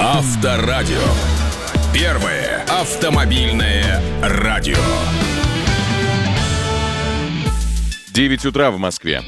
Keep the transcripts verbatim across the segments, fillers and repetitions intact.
Авторадио. Первое автомобильное радио. девять утра в Москве.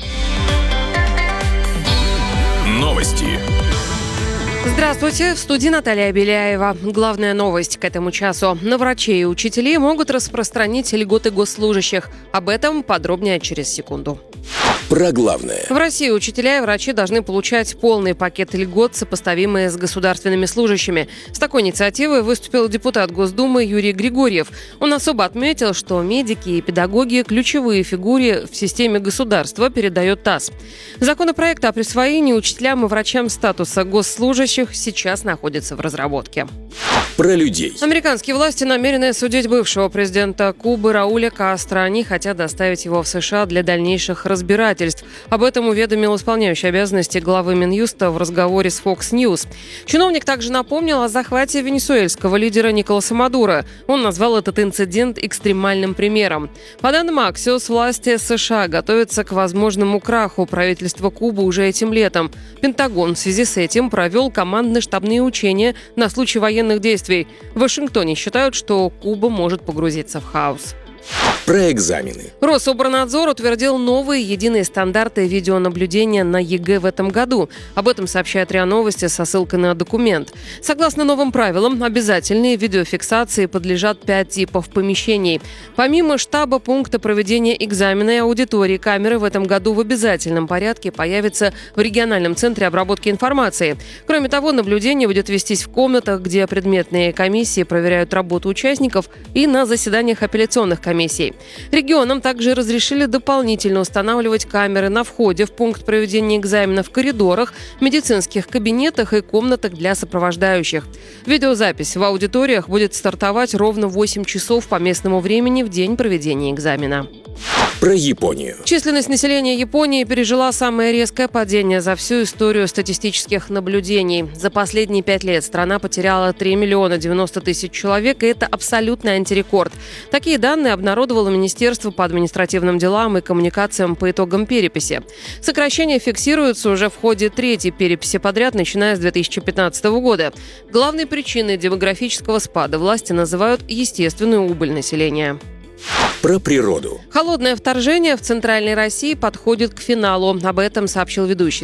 Новости. Здравствуйте, в студии Наталья Беляева. Главная новость к этому часу. На врачей и учителей могут распространить льготы госслужащих. Об этом подробнее через секунду. Про главное. В России учителя и врачи должны получать полный пакет льгот, сопоставимые с государственными служащими. С такой инициативой выступил депутат Госдумы Юрий Григорьев. Он особо отметил, что медики и педагоги – ключевые фигуры в системе государства, передает ТАСС. Законопроект о присвоении учителям и врачам статуса госслужащих сейчас находится в разработке. Про людей. Американские власти намерены судить бывшего президента Кубы Рауля Кастро. Они хотят доставить его в США для дальнейших разбирательств. Об этом уведомил исполняющий обязанности главы Минюста в разговоре с Fox News. Чиновник также напомнил о захвате венесуэльского лидера Николаса Мадуро. Он назвал этот инцидент экстремальным примером. По данным Axios, власти США готовятся к возможному краху правительства Кубы уже этим летом. Пентагон в связи с этим провел командно-штабные учения на случай военных действий. В Вашингтоне считают, что Куба может погрузиться в хаос. Про экзамены. Рособорнадзор утвердил новые единые стандарты видеонаблюдения на ЕГЭ в этом году. Об этом сообщает РИА Новости со ссылкой на документ. Согласно новым правилам, обязательные видеофиксации подлежат пять типов помещений. Помимо штаба, пункта проведения экзамена и аудитории, камеры в этом году в обязательном порядке появятся в региональном центре обработки информации. Кроме того, наблюдение будет вестись в комнатах, где предметные комиссии проверяют работу участников, и на заседаниях апелляционных комиссий. Регионам также разрешили дополнительно устанавливать камеры на входе в пункт проведения экзамена, в коридорах, медицинских кабинетах и комнатах для сопровождающих. Видеозапись в аудиториях будет стартовать ровно в восемь часов по местному времени в день проведения экзамена. Про Японию. Численность населения Японии пережила самое резкое падение за всю историю статистических наблюдений. За последние пять лет страна потеряла три миллиона девяносто тысяч человек, и это абсолютный антирекорд. Такие данные обнародовало Министерство по административным делам и коммуникациям по итогам переписи. Сокращения фиксируются уже в ходе третьей переписи подряд, начиная с две тысячи пятнадцатого года. Главной причиной демографического спада власти называют естественную убыль населения. Про природу. Холодное вторжение в Центральной России подходит к финалу. Об этом сообщил ведущий